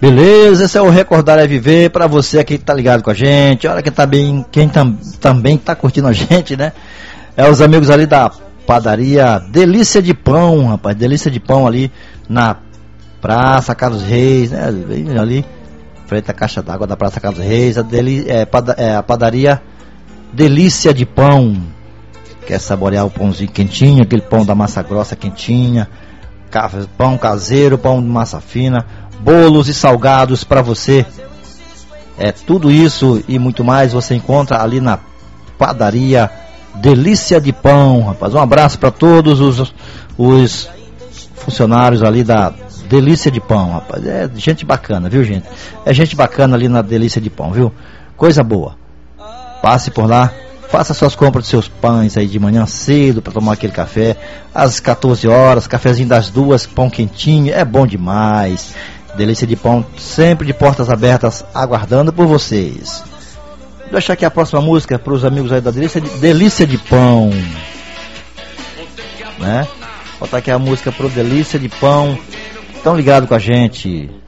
Beleza, esse é o Recordar é Viver, pra você que tá ligado com a gente, olha quem também tá curtindo a gente, né? É os amigos ali da padaria Delícia de Pão, rapaz, Delícia de Pão ali na Praça Carlos Reis, né? Ali, frente à caixa d'água da Praça Carlos Reis, a padaria Delícia de Pão. Quer saborear o pãozinho quentinho, aquele pão da massa grossa quentinha, pão caseiro, pão de massa fina, bolos e salgados para você. Tudo isso e muito mais você encontra ali na padaria Delícia de Pão, rapaz. Um abraço para todos os funcionários ali da Delícia de Pão, rapaz. É gente bacana, viu, gente? É gente bacana ali na Delícia de Pão, viu? Coisa boa. Passe por lá. Faça suas compras de seus pães aí de manhã cedo para tomar aquele café. Às 14 horas, cafezinho das 2, pão quentinho, é bom demais. Delícia de Pão, sempre de portas abertas, aguardando por vocês. Vou deixar aqui a próxima música para os amigos aí da Delícia de Pão, né? Vou botar aqui a música pro Delícia de Pão. Estão ligados com a gente.